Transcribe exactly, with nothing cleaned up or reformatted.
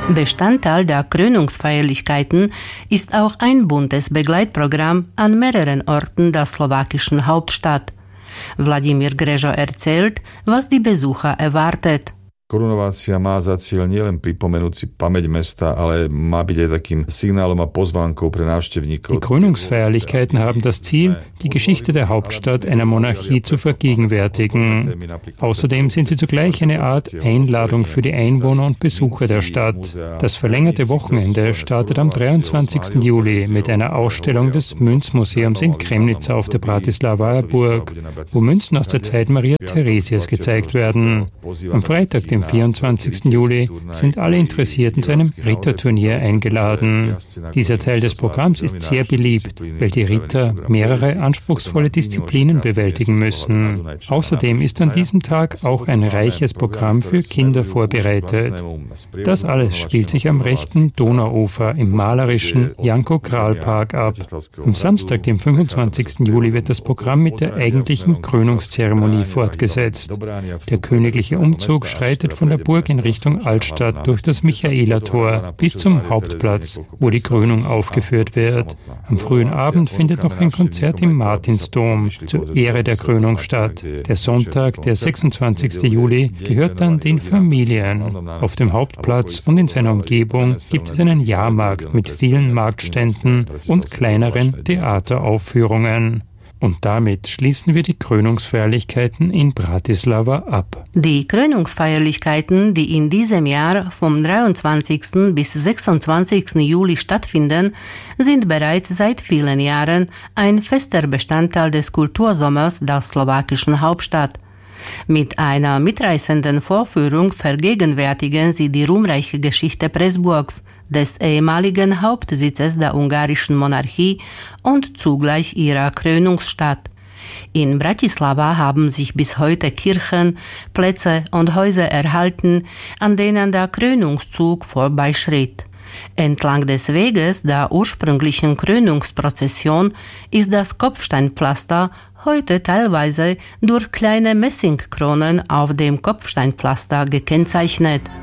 Bestandteil der Krönungsfeierlichkeiten ist auch ein buntes Begleitprogramm an mehreren Orten der slowakischen Hauptstadt. Wladimír Grežo erzählt, was die Besucher erwartet. Korunovácia má za cieľ nielen pripomenúť si pamäť mesta, ale má byť aj takým signálom a pozvánkou pre návštevníkov. Die Krönungsfeierlichkeiten haben das Ziel, die Geschichte der Hauptstadt einer Monarchie zu vergegenwärtigen. Außerdem sind sie zugleich eine Art Einladung für die Einwohner und Besucher der Stadt. Das verlängerte Wochenende startet am dreiundzwanzigsten Juli mit einer Ausstellung des Münzmuseums in Kremnica auf der Bratislavaer Burg, wo Münzen aus der Zeit Maria Theresias gezeigt werden. Am Freitag, dem vierundzwanzigsten Juli, sind alle Interessierten zu einem Ritterturnier eingeladen. Dieser Teil des Programms ist sehr beliebt, weil die Ritter mehrere anspruchsvolle Disziplinen bewältigen müssen. Außerdem ist an diesem Tag auch ein reiches Programm für Kinder vorbereitet. Das alles spielt sich am rechten Donauufer im malerischen Janko-Král-Park ab. Am Samstag, dem fünfundzwanzigsten Juli, wird das Programm mit der eigentlichen Krönungszeremonie fortgesetzt. Der königliche Umzug schreitet von der Burg in Richtung Altstadt durch das Michaelertor bis zum Hauptplatz, wo die Krönung aufgeführt wird. Am frühen Abend findet noch ein Konzert im Martinsdom zur Ehre der Krönung statt. Der Sonntag, der sechsundzwanzigsten Juli, gehört dann den Familien. Auf dem Hauptplatz und in seiner Umgebung gibt es einen Jahrmarkt mit vielen Marktständen und kleineren Theateraufführungen. Und damit schließen wir die Krönungsfeierlichkeiten in Bratislava ab. Die Krönungsfeierlichkeiten, die in diesem Jahr vom dreiundzwanzigsten bis sechsundzwanzigsten Juli stattfinden, sind bereits seit vielen Jahren ein fester Bestandteil des Kultursommers der slowakischen Hauptstadt. Mit einer mitreißenden Vorführung vergegenwärtigen sie die ruhmreiche Geschichte Pressburgs, des ehemaligen Hauptsitzes der ungarischen Monarchie und zugleich ihrer Krönungsstadt. In Bratislava haben sich bis heute Kirchen, Plätze und Häuser erhalten, an denen der Krönungszug vorbeischritt. Entlang des Weges der ursprünglichen Krönungsprozession ist das Kopfsteinpflaster heute teilweise durch kleine Messingkronen auf dem Kopfsteinpflaster gekennzeichnet.